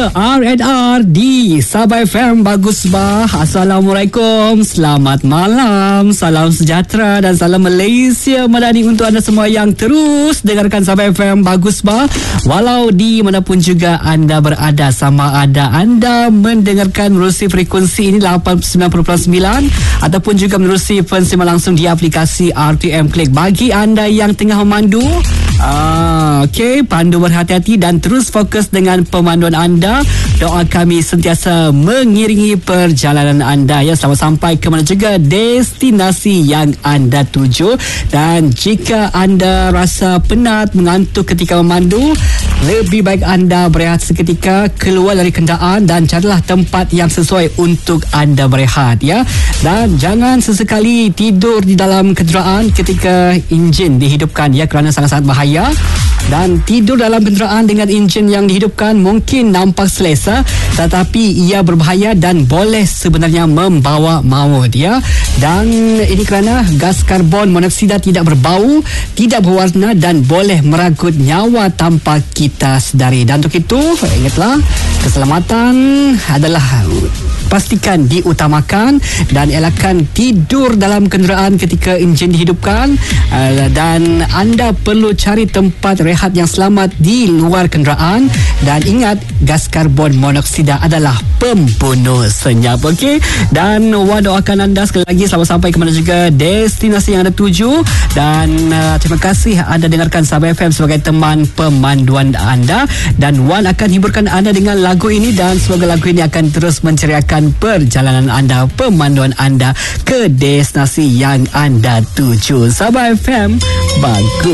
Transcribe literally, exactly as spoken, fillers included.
Ya, R and R di Sabah F M Bagus Bah. Assalamualaikum, selamat malam, salam sejahtera dan salam Malaysia Madani untuk anda semua yang terus dengarkan Sabah F M Bagus Bah. Walau di manapun juga anda berada, sama ada anda mendengarkan menerusi frekuensi ini lapan puluh sembilan perpuluhan sembilan ataupun juga menerusi pensiaran langsung di aplikasi R T M Click. Bagi anda yang tengah memandu, ah, okey, pandu berhati-hati dan terus fokus dengan pemanduan anda. Doa kami sentiasa mengiringi perjalanan anda ya, selamat sampai ke mana juga destinasi yang anda tuju. Dan jika anda rasa penat, mengantuk ketika memandu, lebih baik anda berehat seketika, keluar dari kenderaan dan carilah tempat yang sesuai untuk anda berehat ya. Dan jangan sesekali tidur di dalam kenderaan ketika enjin dihidupkan ya, kerana sangat-sangat bahaya. Dan tidur dalam kenderaan dengan enjin yang dihidupkan mungkin nampak selesa, tetapi ia berbahaya dan boleh sebenarnya membawa maut ya. Dan ini kerana gas karbon monoksida tidak berbau, tidak berwarna dan boleh meragut nyawa tanpa kita sedari. Dan untuk itu, ingatlah, keselamatan adalah pastikan diutamakan dan elakkan tidur dalam kenderaan ketika enjin dihidupkan. Uh, dan anda perlu cari tempat rehat yang selamat di luar kenderaan. Dan ingat, gas karbon monoksida adalah pembunuh senyap. Okey, dan Wan doakan anda sekali lagi selamat sampai ke mana juga destinasi yang anda tuju. Dan uh, terima kasih anda dengarkan Sabah F M sebagai teman pemanduan anda. Dan Wan akan hiburkan anda dengan lagu ini, dan semoga lagu ini akan terus menceriakan perjalanan anda, pemanduan anda ke destinasi yang anda tuju. Sabah F M Bagus.